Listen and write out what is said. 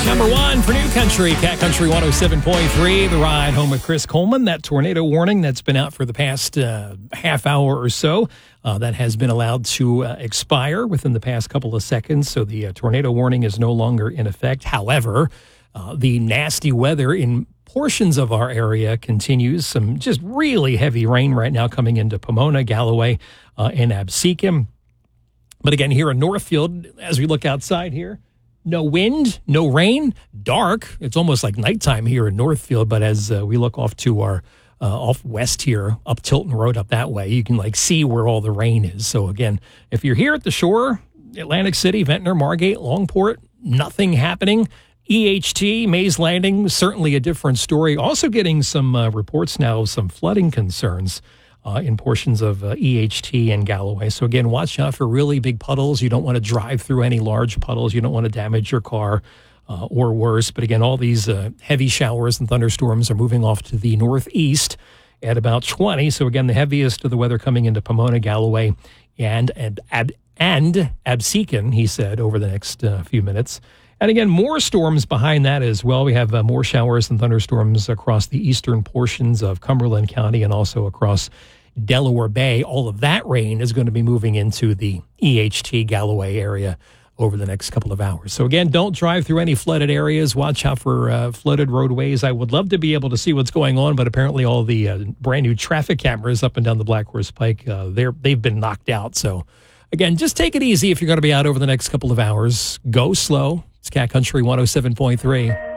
Number one for New Country, Cat Country 107.3, the ride home with Chris Coleman. That tornado warning that's been out for the past half hour or so, that has been allowed to expire within the past couple of seconds. So the tornado warning is no longer in effect. However, the nasty weather in portions of our area continues. Some just really heavy rain right now coming into Pomona, Galloway, and Absecon. But again, here in Northfield, as we look outside here, no wind, no rain, dark. It's almost like nighttime here in Northfield. But as we look off to our off west here, up Tilton Road, up that way, you can like see where all the rain is. So again, if you're here at the shore, Atlantic City, Ventnor, Margate, Longport, nothing happening. EHT, Mays Landing, certainly a different story. Also getting some reports now of some flooding concerns in portions of EHT and Galloway. So again, watch out for really big puddles. You don't want to drive through any large puddles. You don't want to damage your car or worse. But again, all these heavy showers and thunderstorms are moving off to the northeast at about 20. So again, the heaviest of the weather coming into Pomona, Galloway, and Absecon, he said, over the next few minutes. And again, more storms behind that as well. We have more showers and thunderstorms across the eastern portions of Cumberland County and also across Delaware Bay. All of that rain is going to be moving into the EHT Galloway area over the next couple of hours. So again, don't drive through any flooded areas. Watch out for flooded roadways. I would love to be able to see what's going on, but apparently all the brand new traffic cameras up and down the Black Horse Pike, they've been knocked out. So again, just take it easy if you're going to be out over the next couple of hours. Go slow. It's Cat Country 107.3.